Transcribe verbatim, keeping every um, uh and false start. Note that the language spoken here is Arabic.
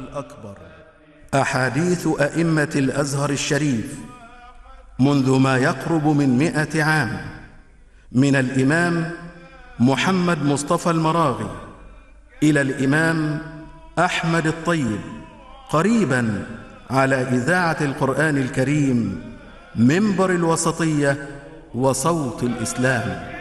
الأكبر. أحاديث أئمة الأزهر الشريف منذ ما يقرب من مئة عام، من الإمام محمد مصطفى المراغي إلى الإمام أحمد الطيب، قريبا على إذاعة القرآن الكريم، منبر الوسطية وصوت الإسلام.